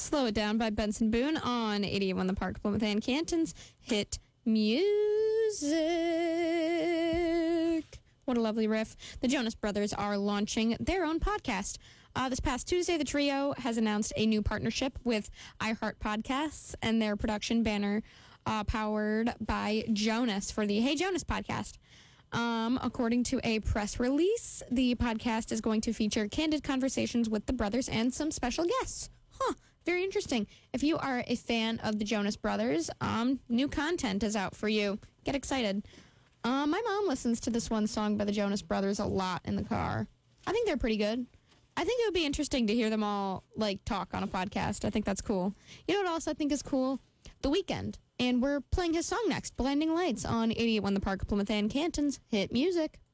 Slow It Down by Benson Boone on 88.1 The Park, Plymouth and Canton's hit music. What a lovely riff. The Jonas Brothers are launching their own podcast. This past Tuesday, the trio has announced a new partnership with iHeart Podcasts and their production banner powered by Jonas for the Hey Jonas podcast. According to a press release, the podcast is going to feature candid conversations with the brothers and some special guests. Very interesting. If you are a fan of the Jonas Brothers, new content is out for you. Get excited. My mom listens to this one song by the Jonas Brothers a lot in the car. I think they're pretty good. I think it would be interesting to hear them all, talk on a podcast. I think that's cool. You know what else I think is cool? The Weeknd. And we're playing his song next, Blinding Lights, on 88.1 The Park, Plymouth and Canton's hit music.